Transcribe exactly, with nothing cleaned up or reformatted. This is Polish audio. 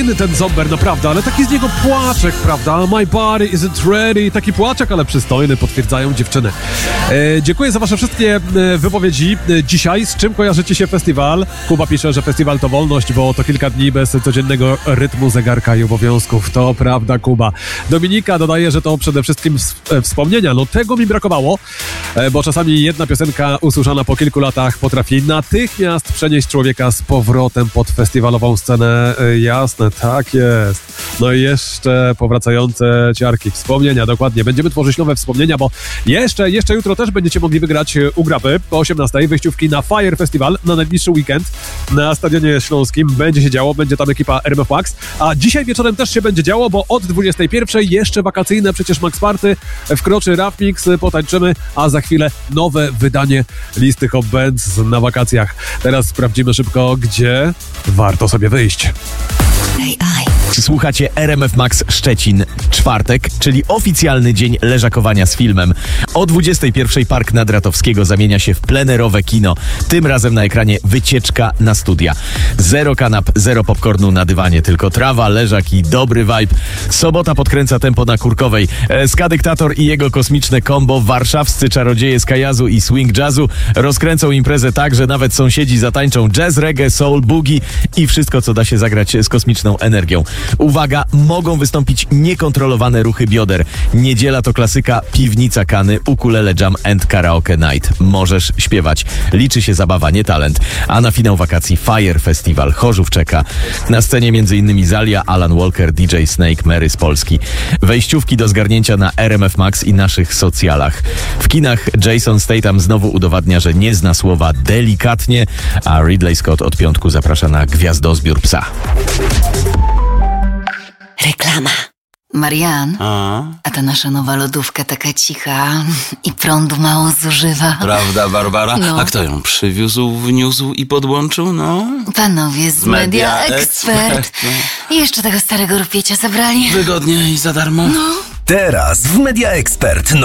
fajny ten Zomber, naprawdę, ale taki z niego płaczek, prawda? My body isn't ready. Taki płaczek, ale przystojny, potwierdzają dziewczyny. E, dziękuję za wasze wszystkie e, wypowiedzi. E, dzisiaj z czym kojarzycie się festiwal? Kuba pisze, że festiwal to wolność, bo to kilka dni bez codziennego rytmu zegarka i obowiązków. To prawda, Kuba. Dominika dodaje, że to przede wszystkim e, wspomnienia. No tego mi brakowało, e, bo czasami jedna piosenka usłyszana po kilku latach potrafi natychmiast przenieść człowieka z powrotem pod festiwalową scenę. E, jasne, tak jest. No i jeszcze powracające ciarki. Wspomnienia, dokładnie. Będziemy tworzyć nowe wspomnienia, bo jeszcze, jeszcze jutro też będziecie mogli wygrać u Grapy po osiemnastej wyjściówki na Fire Festival na najbliższy weekend na Stadionie Śląskim. Będzie się działo, będzie tam ekipa R M F Max. A dzisiaj wieczorem też się będzie działo, bo od dwudziestej pierwszej jeszcze wakacyjne przecież Max Party, wkroczy Rap Mix, potańczymy, a za chwilę nowe wydanie listy Hot Bands na wakacjach. Teraz sprawdzimy szybko, gdzie warto sobie wyjść. Słuchacie R M F Max Szczecin, czwartek, czyli oficjalny dzień leżakowania z filmem. O dwudziestej pierwszej Park Nadratowskiego zamienia się w plenerowe kino. Tym razem na ekranie wycieczka na studia. Zero kanap, zero popcornu na dywanie, tylko trawa, leżak i dobry vibe. Sobota podkręca tempo na Kurkowej. Ska Dyktator i jego kosmiczne combo, warszawscy czarodzieje z kajazu i swing jazzu rozkręcą imprezę tak, że nawet sąsiedzi zatańczą jazz, reggae, soul, boogie i wszystko, co da się zagrać z kosmiczną energią. Uwaga, mogą wystąpić niekontrolowane ruchy bioder. Niedziela to klasyka, piwnica Kany, ukulele jam and karaoke night. Możesz śpiewać. Liczy się zabawa, nie talent. A na finał wakacji Fire Festival. Chorzów czeka. Na scenie m.in. Zalia, Alan Walker, D J Snake, Mary z Polski. Wejściówki do zgarnięcia na R M F Max i naszych socjalach. W kinach Jason Statham znowu udowadnia, że nie zna słowa delikatnie, a Ridley Scott od piątku zaprasza na gwiazdozbiór psa. Reklama. Marian, A? a ta nasza nowa lodówka taka cicha i prądu mało zużywa. Prawda, Barbara? No. A kto ją przywiózł, wniósł i podłączył? No? Panowie z Media Media Expert. Expert. I jeszcze tego starego rupiecia zabrali. Wygodnie i za darmo? No. Teraz w Media Expert